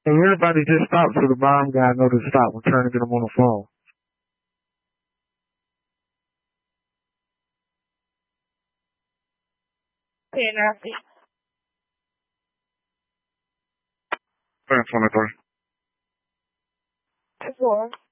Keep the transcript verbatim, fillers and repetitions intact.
Hey, everybody just stopped so the bomb guy know to stop. We're trying to get him on the phone. Yeah, nasty. Thanks, twenty-three. That's all.